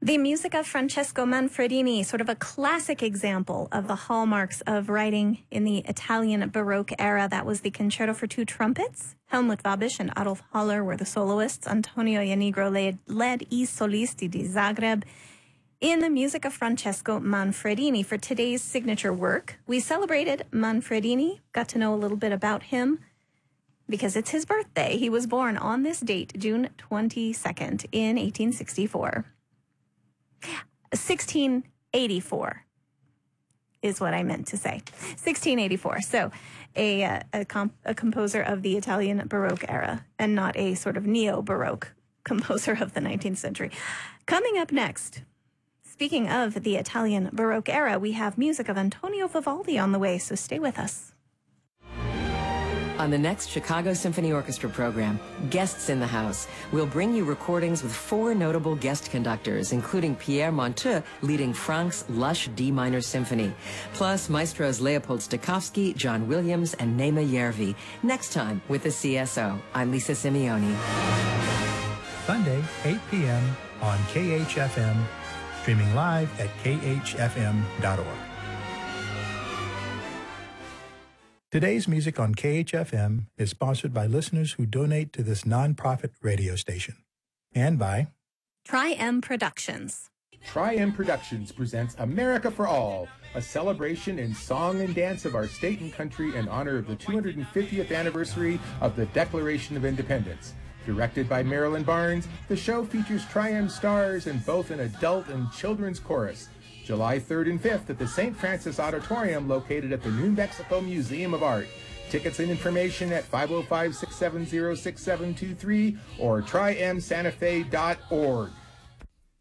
The music of Francesco Manfredini, sort of a classic example of the hallmarks of writing in the Italian Baroque era. That was the Concerto for Two Trumpets. Helmut Wabish and Adolf Haller were the soloists. Antonio Ianigro led I Solisti di Zagreb. In the music of Francesco Manfredini, for today's signature work, we celebrated Manfredini, got to know a little bit about him, because it's his birthday. He was born on this date, June 22nd, in 1864. 1684 is what I meant to say. 1684. So a composer of the Italian Baroque era and not a sort of neo-Baroque composer of the 19th century. Coming up next, speaking of the Italian Baroque era, we have music of Antonio Vivaldi on the way, so stay with us. On the next Chicago Symphony Orchestra program, Guests in the House, we'll bring you recordings with 4 notable guest conductors, including Pierre Monteux leading Franck's lush D minor symphony, plus maestros Leopold Stokowski, John Williams, and Nema Järvi. Next time with the CSO. I'm Lisa Simeoni. Sunday, 8 p.m. on KHFM, streaming live at khfm.org. Today's music on KHFM is sponsored by listeners who donate to this nonprofit radio station and by Tri-M Productions. Tri-M Productions presents America for All, a celebration in song and dance of our state and country in honor of the 250th anniversary of the Declaration of Independence. Directed by Marilyn Barnes, the show features Tri-M stars in both an adult and children's chorus. July 3rd and 5th at the St. Francis Auditorium located at the New Mexico Museum of Art. Tickets and information at 505-670-6723 or trimsantafe.org.